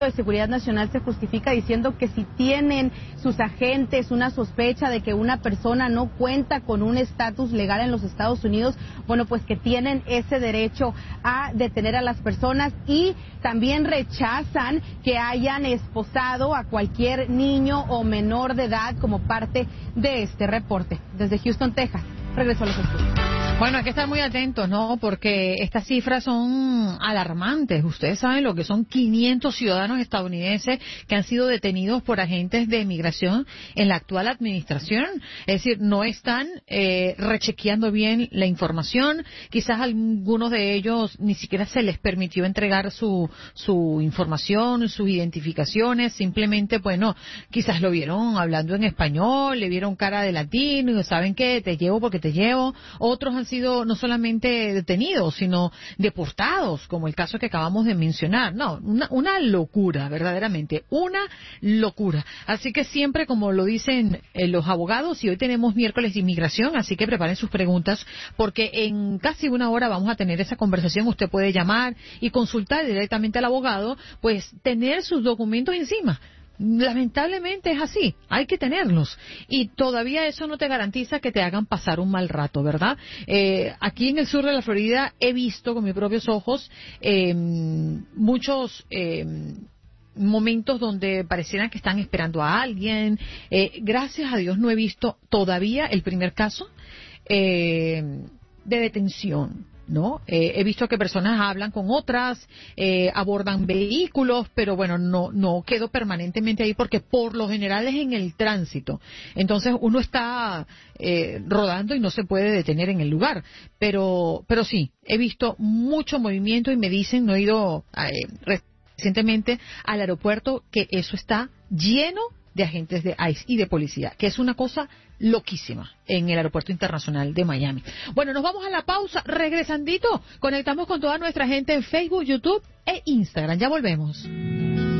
de Seguridad Nacional se justifica diciendo que si tienen sus agentes una sospecha de que una persona no cuenta con un estatus legal en los Estados Unidos, bueno, pues que tienen ese derecho a detener a las personas, y también rechazan que hayan esposado a cualquier niño o menor de edad como parte de este reporte. Desde Houston, Texas, regreso a los estudios. Bueno, hay que estar muy atentos, ¿no? Porque estas cifras son alarmantes. Ustedes saben lo que son 500 ciudadanos estadounidenses que han sido detenidos por agentes de migración en la actual administración. Es decir, no están rechequeando bien la información. Quizás algunos de ellos ni siquiera se les permitió entregar su información, sus identificaciones. Simplemente, bueno, quizás lo vieron hablando en español, le vieron cara de latino y ¿saben qué? Te llevo porque te llevo. Otros han sido no solamente detenidos, sino deportados, como el caso que acabamos de mencionar. No, una locura, verdaderamente, una locura. Así que siempre, como lo dicen los abogados, y hoy tenemos miércoles de inmigración, así que preparen sus preguntas, porque en casi una hora vamos a tener esa conversación. Usted puede llamar y consultar directamente al abogado, pues tener sus documentos encima. Lamentablemente es así, hay que tenerlos, y todavía eso no te garantiza que te hagan pasar un mal rato, ¿verdad? Aquí en el sur de la Florida he visto con mis propios ojos muchos momentos donde parecieran que están esperando a alguien. Gracias a Dios no he visto todavía el primer caso de detención, ¿no? He visto que personas hablan con otras, abordan vehículos, pero bueno, no quedo permanentemente ahí porque por lo general es en el tránsito. Entonces uno está rodando y no se puede detener en el lugar. Pero sí, he visto mucho movimiento y me dicen, no he ido recientemente al aeropuerto, que eso está lleno de agentes de ICE y de policía, que es una cosa loquísima en el aeropuerto internacional de Miami. Bueno, nos vamos a la pausa. Regresandito, conectamos con toda nuestra gente en Facebook, YouTube e Instagram. Ya volvemos.